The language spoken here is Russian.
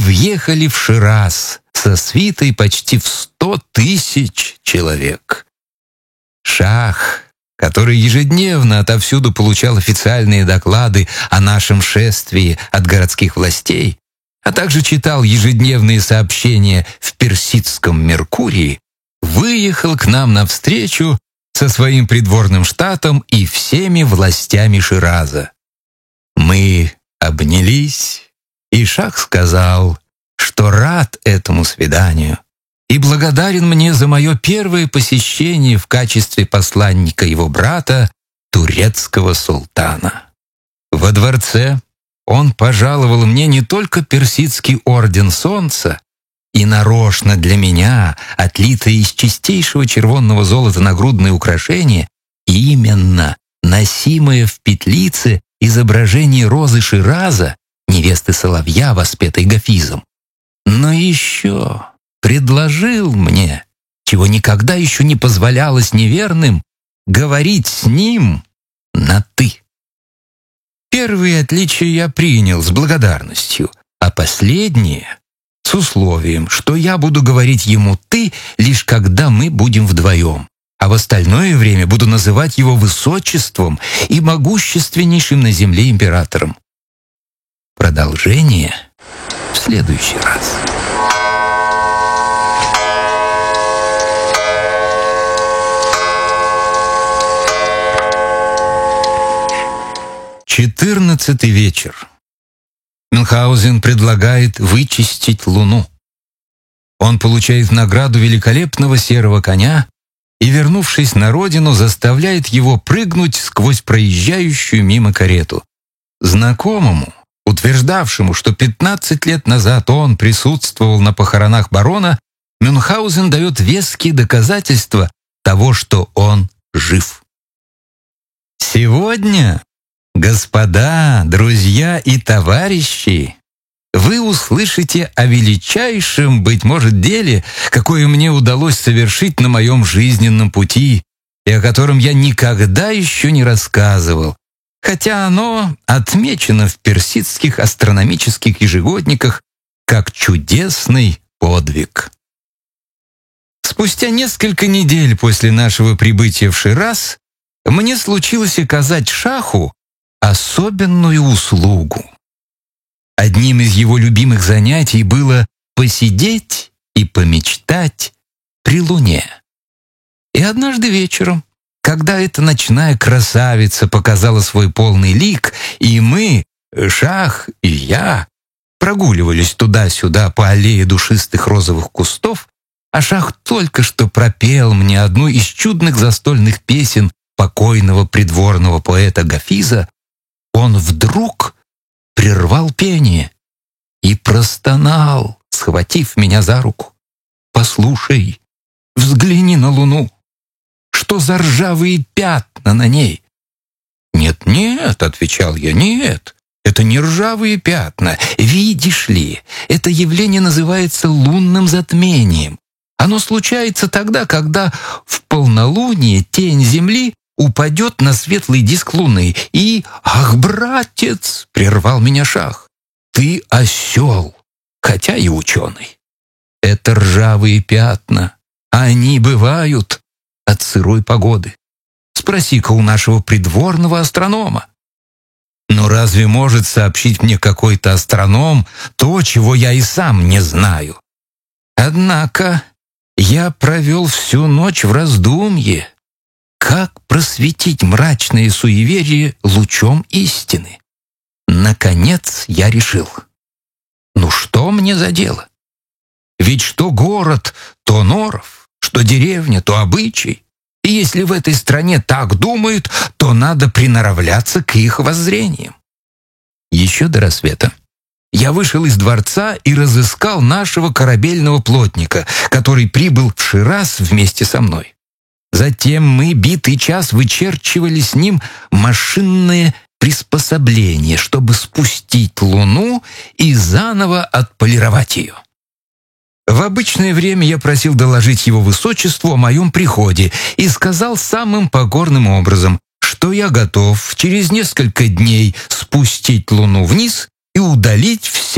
въехали в Шираз со свитой почти в 100 000 человек. Шах, который ежедневно отовсюду получал официальные доклады о нашем шествии от городских властей, а также читал ежедневные сообщения в персидском «Меркурии», выехал к нам навстречу со своим придворным штатом и всеми властями Шираза. Мы обнялись, и Шах сказал, что рад этому свиданию и благодарен мне за мое первое посещение в качестве посланника его брата, турецкого султана. Во дворце он пожаловал мне не только персидский орден солнца и нарочно для меня отлитое из чистейшего червонного золота нагрудное украшение, именно носимое в петлице изображение розы Шираза, невесты соловья, воспетой Гафизом, но еще предложил мне, чего никогда еще не позволялось неверным, говорить с ним на «ты». Первые отличия я принял с благодарностью, а последние — с условием, что я буду говорить ему «ты» лишь когда мы будем вдвоем, а в остальное время буду называть его высочеством и могущественнейшим на земле императором. Продолжение в следующий раз. Четырнадцатый вечер. Мюнхгаузен предлагает вычистить Луну. Он получает в награду великолепного серого коня и, вернувшись на родину, заставляет его прыгнуть сквозь проезжающую мимо карету. Знакомому, утверждавшему, что 15 лет назад он присутствовал на похоронах барона, Мюнхгаузен дает веские доказательства того, что он жив. Сегодня, господа, друзья и товарищи, вы услышите о величайшем, быть может, деле, какое мне удалось совершить на моем жизненном пути и о котором я никогда еще не рассказывал, хотя оно отмечено в персидских астрономических ежегодниках как чудесный подвиг. Спустя несколько недель после нашего прибытия в Шираз мне случилось оказать Шаху особенную услугу. Одним из его любимых занятий было посидеть и помечтать при луне. И однажды вечером, когда эта ночная красавица показала свой полный лик, и мы, Шах и я, прогуливались туда-сюда по аллее душистых розовых кустов, а Шах только что пропел мне одну из чудных застольных песен покойного придворного поэта Гафиза, он вдруг прервал пение и простонал, схватив меня за руку. «Послушай, взгляни на луну. Что за ржавые пятна на ней?» «Нет-нет», — отвечал я, — «нет, это не ржавые пятна. Видишь ли, это явление называется лунным затмением. Оно случается тогда, когда в полнолуние тень Земли упадет на светлый диск Луны и... «Ах, братец!» — прервал меня Шах. «Ты осел, хотя и ученый. Это ржавые пятна. Они бывают от сырой погоды. Спроси-ка у нашего придворного астронома». Но разве может сообщить мне какой-то астроном то, чего я и сам не знаю? Однако я провел всю ночь в раздумье, как просветить мрачные суеверия лучом истины. Наконец я решил. Ну что мне за дело? Ведь что город, то норов, что деревня, то обычай. И если в этой стране так думают, то надо приноравливаться к их воззрениям. Еще до рассвета я вышел из дворца и разыскал нашего корабельного плотника, который прибыл в Шираз вместе со мной. Затем мы битый час вычерчивали с ним машинное приспособление, чтобы спустить Луну и заново отполировать ее. В обычное время я просил доложить его высочеству о моем приходе и сказал самым покорным образом, что я готов через несколько дней спустить Луну вниз и удалить все